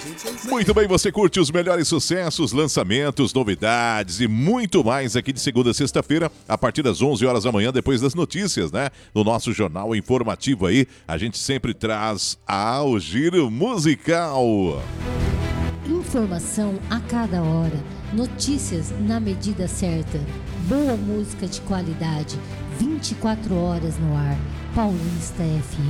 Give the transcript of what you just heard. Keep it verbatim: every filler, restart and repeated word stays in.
Muito bem, você curte os melhores sucessos, lançamentos, novidades e muito mais aqui de segunda a sexta-feira, a partir das onze horas da manhã, depois das notícias, né? No nosso jornal informativo aí, a gente sempre traz ao Giro Musical. Informação a cada hora, notícias na medida certa, boa música de qualidade, vinte e quatro horas no ar. Paulista F M.